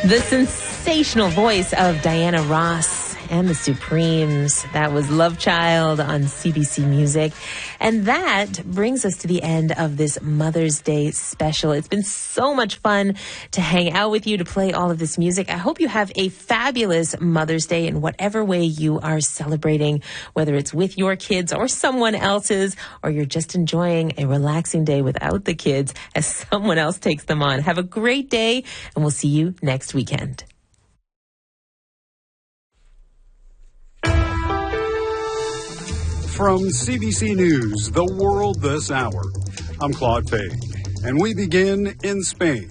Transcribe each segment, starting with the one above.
The sensational voice of Diana Ross and the Supremes. That was Love Child on CBC Music. And that brings us to the end of this Mother's Day special. It's been so much fun to hang out with you, to play all of this music. I hope you have a fabulous Mother's Day in whatever way you are celebrating, whether it's with your kids or someone else's, or you're just enjoying a relaxing day without the kids as someone else takes them on. Have a great day, and we'll see you next weekend. From CBC News, The World This Hour, I'm Claude Fay, and we begin in Spain.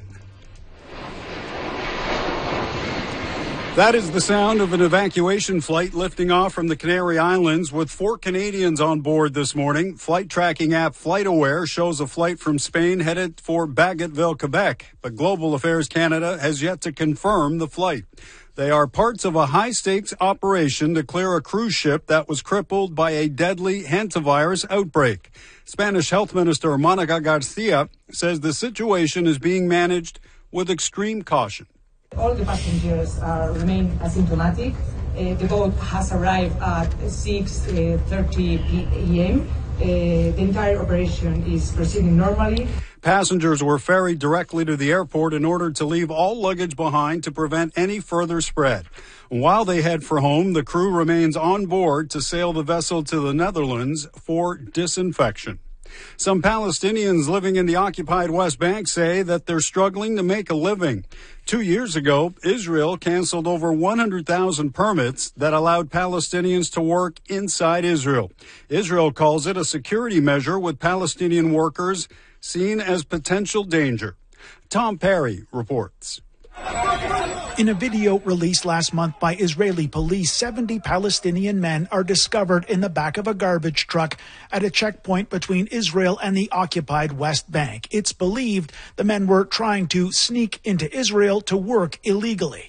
That is the sound of an evacuation flight lifting off from the Canary Islands with 4 Canadians on board this morning. Flight tracking app FlightAware shows a flight from Spain headed for Bagotville, Quebec, but Global Affairs Canada has yet to confirm the flight. They are parts of a high-stakes operation to clear a cruise ship that was crippled by a deadly hantavirus outbreak. Spanish Health Minister Monica Garcia says the situation is being managed with extreme caution. All the passengers remain asymptomatic. The boat has arrived at 6:30 p.m. The entire operation is proceeding normally. Passengers were ferried directly to the airport in order to leave all luggage behind to prevent any further spread. While they head for home, the crew remains on board to sail the vessel to the Netherlands for disinfection. Some Palestinians living in the occupied West Bank say that they're struggling to make a living. 2 years ago, Israel canceled over 100,000 permits that allowed Palestinians to work inside Israel. Israel calls it a security measure with Palestinian workers seen as potential danger. Tom Perry reports. In a video released last month by Israeli police, 70 Palestinian men are discovered in the back of a garbage truck at a checkpoint between Israel and the occupied West Bank. It's believed the men were trying to sneak into Israel to work illegally.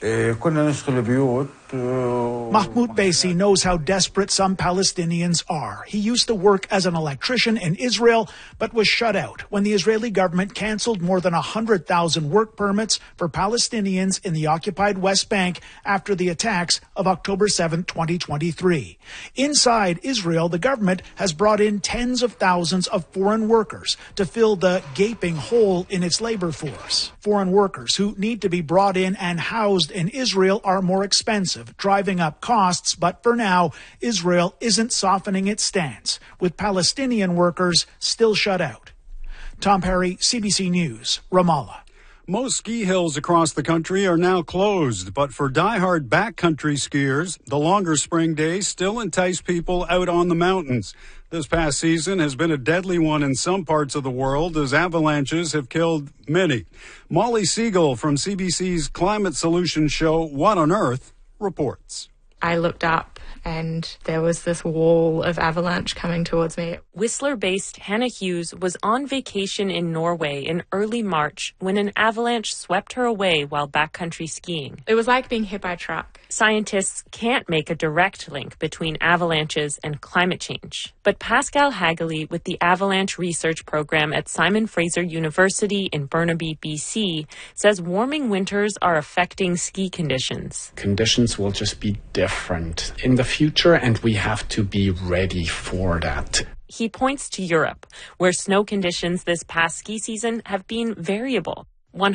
Mahmoud Baisi knows how desperate some Palestinians are. He used to work as an electrician in Israel, but was shut out when the Israeli government canceled more than 100,000 work permits for Palestinians in the occupied West Bank after the attacks of October 7, 2023. Inside Israel, the government has brought in tens of thousands of foreign workers to fill the gaping hole in its labor force. Foreign workers who need to be brought in and housed in Israel are more expensive, driving up costs, but for now, Israel isn't softening its stance, with Palestinian workers still shut out. Tom Perry, CBC News, Ramallah. Most ski hills across the country are now closed, but for die-hard backcountry skiers, the longer spring days still entice people out on the mountains. This past season has been a deadly one in some parts of the world as avalanches have killed many. Molly Siegel from CBC's Climate Solutions show What on Earth reports. I looked up and there was this wall of avalanche coming towards me. Whistler-based Hannah Hughes was on vacation in Norway in early March when an avalanche swept her away while backcountry skiing. It was like being hit by a truck. Scientists can't make a direct link between avalanches and climate change. But Pascal Hageley with the Avalanche Research Program at Simon Fraser University in Burnaby, BC, says warming winters are affecting ski conditions. Conditions will just be different in the future, and we have to be ready for that. He points to Europe, where snow conditions this past ski season have been variable.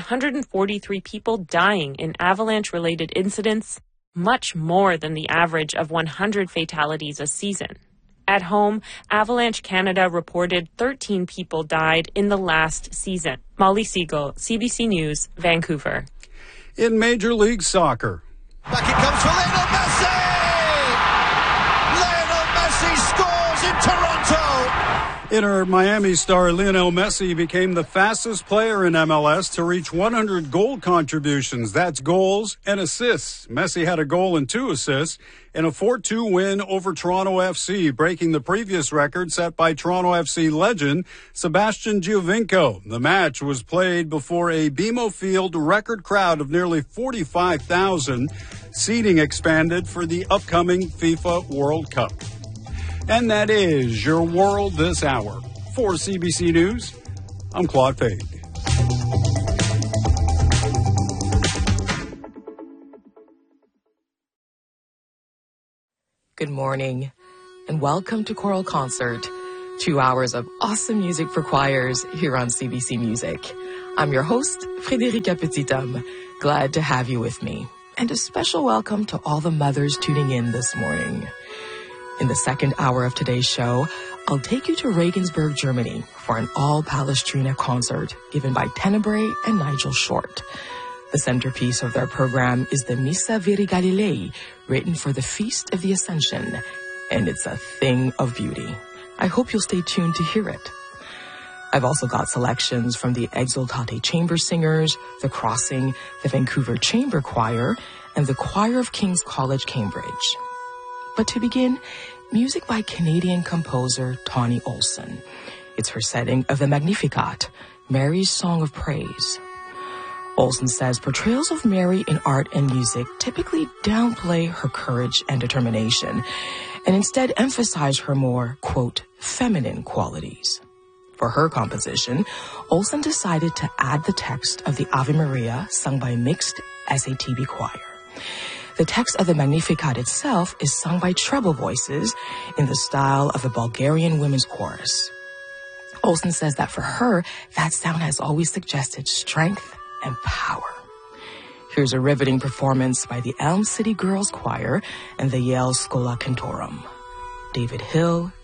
143 people dying in avalanche-related incidents, much more than the average of 100 fatalities a season. At home, Avalanche Canada reported 13 people died in the last season. Molly Siegel, CBC News, Vancouver. In Major League Soccer. Back it comes for Lionel Messi! Lionel Messi scores in Toronto! Inter Miami star Lionel Messi became the fastest player in MLS to reach 100 goal contributions. That's goals and assists. Messi had a goal and 2 assists in a 4-2 win over Toronto FC, breaking the previous record set by Toronto FC legend Sebastian Giovinco. The match was played before a BMO Field record crowd of nearly 45,000. Seating expanded for the upcoming FIFA World Cup. And that is your World This Hour. For CBC News, I'm Claude Fade. good morning, and welcome to Choral Concert, 2 hours of awesome music for choirs here on CBC Music. I'm your host, Frédérica Petithomme. Glad to have you with me. And a special welcome to all the mothers tuning in this morning. In the second hour of today's show, I'll take you to Regensburg, Germany for an all-Palestrina concert given by Tenebrae and Nigel Short. The centerpiece of their program is the Missa Viri Galilei, written for the Feast of the Ascension, and it's a thing of beauty. I hope you'll stay tuned to hear it. I've also got selections from the Exultate Chamber Singers, The Crossing, the Vancouver Chamber Choir, and the Choir of King's College, Cambridge. But to begin, music by Canadian composer Tawny Olson. It's her setting of the Magnificat, Mary's Song of Praise. Olson says portrayals of Mary in art and music typically downplay her courage and determination, and instead emphasize her more, quote, feminine qualities. For her composition, Olson decided to add the text of the Ave Maria sung by mixed SATB choir. The text of the Magnificat itself is sung by treble voices in the style of the Bulgarian women's chorus. Olson says that for her, that sound has always suggested strength and power. Here's a riveting performance by the Elm City Girls Choir and the Yale Schola Cantorum. David Hill,